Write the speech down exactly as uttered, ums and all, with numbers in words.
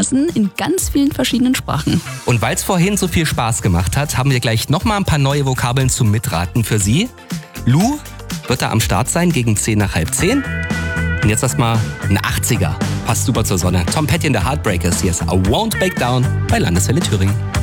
Phrasen in ganz vielen verschiedenen Sprachen. Und weil es vorhin so viel Spaß gemacht hat, haben wir gleich nochmal ein paar neue Vokabeln zum Mitraten für Sie. Lou wird da am Start sein gegen zehn nach halb zehn. Und jetzt erstmal ein achtziger. Passt super zur Sonne. Tom Petty and the Heartbreakers. Hier ist I Won't Back Down bei Landeswelle Thüringen.